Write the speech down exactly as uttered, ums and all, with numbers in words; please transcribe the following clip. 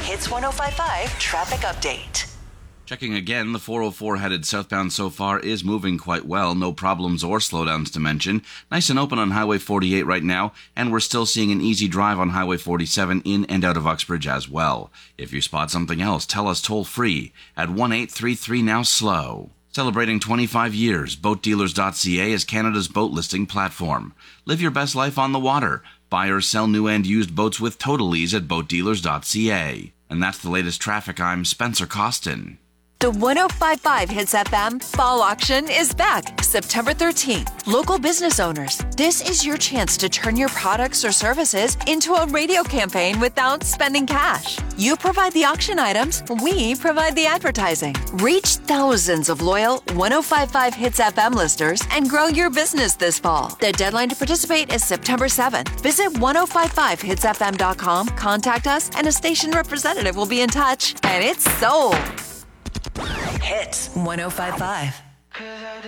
Hits one oh five point five traffic update. Checking again, the four oh four headed southbound so far is moving quite well. No problems or slowdowns to mention. Nice and open on Highway forty-eight right now, and we're still seeing an easy drive on Highway forty-seven in and out of Uxbridge as well. If you spot something else, tell us toll free at one eight three three now slow. Celebrating twenty-five years, boat dealers dot c a is Canada's boat listing platform. Live your best life on the water. Buy or sell new and used boats with total ease at boat dealers dot c a. And that's the latest traffic. I'm Spencer Costin. The one oh five point five Hits F M Fall Auction is back September thirteenth. Local business owners, this is your chance to turn your products or services into a radio campaign without spending cash. You provide the auction items, we provide the advertising. Reach thousands of loyal one oh five point five Hits F M listeners and grow your business this fall. The deadline to participate is September seventh. Visit ten fifty-five hits f m dot com, contact us, and a station representative will be in touch. And it's sold. Hits one oh five point five.